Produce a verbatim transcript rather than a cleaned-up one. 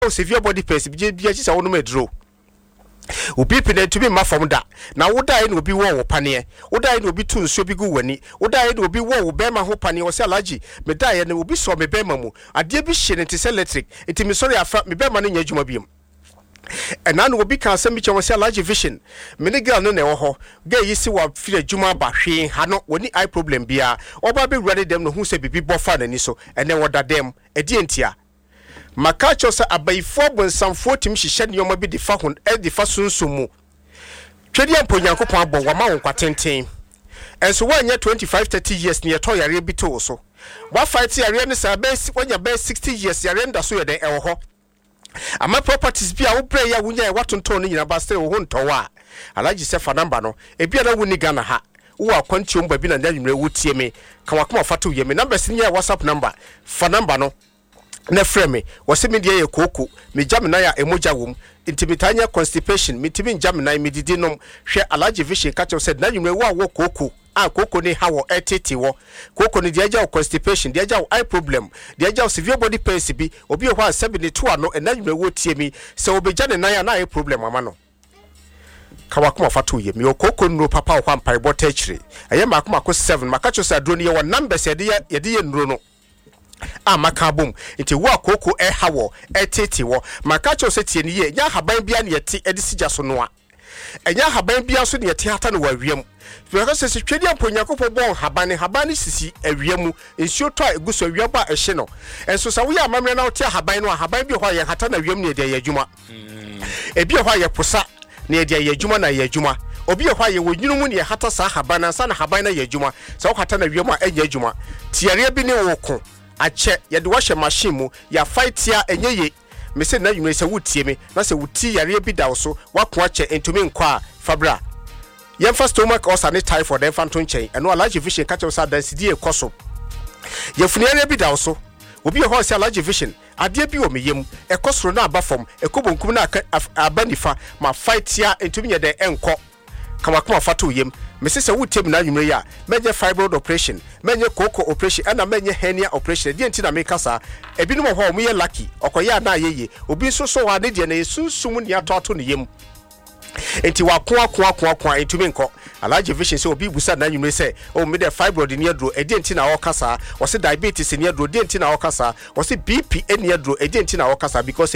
severe body pains bi bi chi sa wono medro obi pene to be ma from da na woda no obi wo wo pane woda no obi tu nso bi gu wani woda no obi wo wo be ma ho pane wo se alaji me da ye no obi so me be ma mu ade bi hye ne te electric enti me sorry afa me be ma no nya adwuma biem ena no obi kan asem bi che wo se alaji vision me ne girl no na wo ho ga yi si wa fi adwuma ba hwe ha no woni eye problem bia oba be ready dem no hu se bibi bofa na ni so ene woda dem edi entia makacho sa abaifo bonsamfo tim hihye ne yoma bi de fa hon e de fa sunsumu twedi amponyankopon abon wa ma won kwatenten enso wanya twenty-five thirty years ne yeto yare bi to so wa fight yare ne sa be wanya be sixty years yare nda so ye den e wo ho ama properties bi a wo pray ya wunya e watonton ne nyina ba stre wo ho ntowa alaji se fa number no e bia na woni Ghana ha wo akwantiom ba bi na nyimre wo tie me kan wakoma fato ye me number sin ya WhatsApp number fa number no na frame wose me de ye koko me jamina ya emoja wom intimitanya constipation me timi jamina me didi nom hwe alaji vision catch said na nwumre wo awo koko a koko ni hawo etete wo koko ni de aja constipation de aja eye problem de aja severe body pains bi obi ho a seventy-two ano na nwumre wo tie mi se obeja ne nan ya na eye problem ama no kawakoma fato ye me okoko nro papa ho ampai bota chire eye makoma ko seven makacho sa dro ni ye wo numbers ye de ye de ye nro no amaka bom nti wo akoko e hawo etete wo makacho se tie ni ye nya haban bia ne yete edi sigya so no a enya haban bia so ne yete hata no wawiam because se twedi amponyakopɔ bon haban haban sisi awiamu nsuo to a eguso awiaba a ehye no enso sa wo ya amamre na wote haban no haban bi ho ye hata na awiam ne de ye adwuma ebi ho ye posa ne de ye adwuma na ye adwuma obi ho ye wonyunu mu ne hata sa haban na sa na haban na ye adwuma sa wo hata na awiam a enya adwuma tiare bi ne wo ko ache ye de wahye machine mu ya fight ya enye ye me se na yumre se wutie me na se wuti yare bi dawo so wako ache entumi nkwa fabra ye fa stomach ulcer ne typhoid en fanton chen eno allergy vision catch us density e koso ye funi yare bi dawo so obi ho se allergy vision ade bi o meyem e kosoro na aba fom e kobonkum na abanifa ma fight ya entumi ye de enko kama kuma fato yem mesese wutem na nwumre ya menye fibroid operation menye koko operation ana menye hernia operation die nti na meka sa ebinum ho o ye lucky okoya na yeye obi nso so wa ne die na yesunsum ne atoto ne yem enti wa ko ako ako ako entumi nko alaje vision se obi busa na nwumre se o me de fibroid ne adro edie nti na okasa o se diabetes ne adro die nti na okasa o se B P ne adro edie nti na okasa because